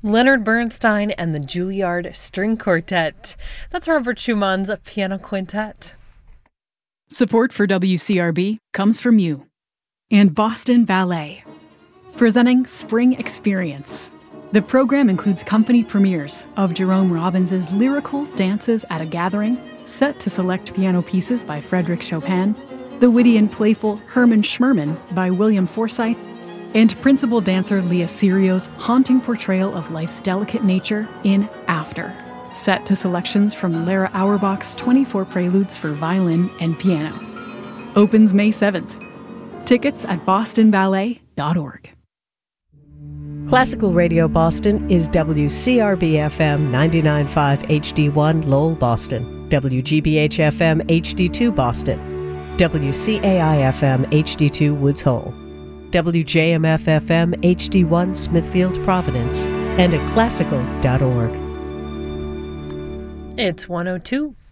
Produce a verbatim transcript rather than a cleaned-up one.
Leonard Bernstein and the Juilliard String Quartet. That's Robert Schumann's Piano Quintet. Support for W C R B comes from you and Boston Ballet, presenting Spring Experience. The program includes company premieres of Jerome Robbins' lyrical Dances at a Gathering, set to select piano pieces by Frédéric Chopin, the witty and playful Herman Schmerman by William Forsythe, and principal dancer Leah Serio's haunting portrayal of life's delicate nature in After, set to selections from Lara Auerbach's twenty-four Preludes for violin and piano. Opens May seventh. Tickets at boston ballet dot org. Classical Radio Boston is W C R B F M ninety-nine point five H D one Lowell, Boston, W G B H F M H D two Boston, W C A I F M H D two Woods Hole, W J M F F M H D one Smithfield, Providence, and at classical dot org. It's one oh two.